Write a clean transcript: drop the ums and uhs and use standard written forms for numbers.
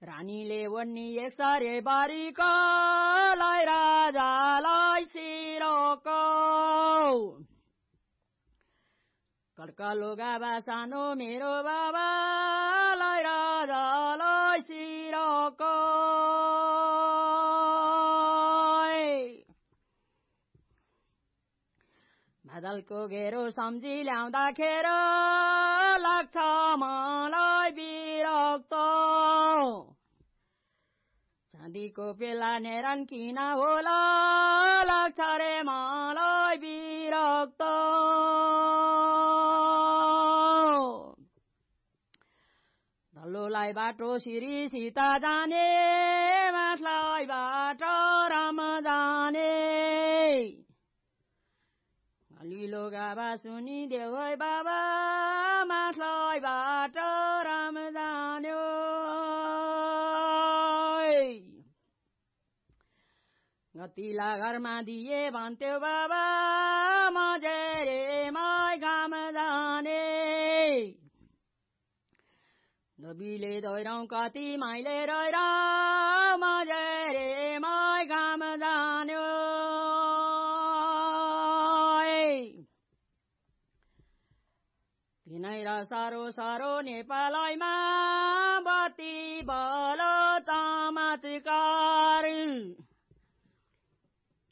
रानीले वन्नी एकसरे बारीकोलाई राजालाई सिरोको कर्कलो गाबा सानो मेरो बाबालाई राजालाई सिरोको बादलको घेरो सम्झी ल्याउँदाखेर लाग्छ मलाई बिरक्त चाँदीको पेला नेरान किन होला लाग्छ रे मलाई बिरक्त धल्लोलाई बाटो सिरी सीता जाने माछलाई बाटो राम जाने अलिलो गाबा सुनिदेऊ है बाबा माछलाई बाटो राम जान्यो गतिला घरमा दिए भन्थ्यो बाबा मजेरे माई घाम जाने दबिले दोइरौँ कति माइले रैरौँ मजेरे माई घाम जान्यो विनय र सारो सारो नेपालैमा बत्ती बलो तामाचकार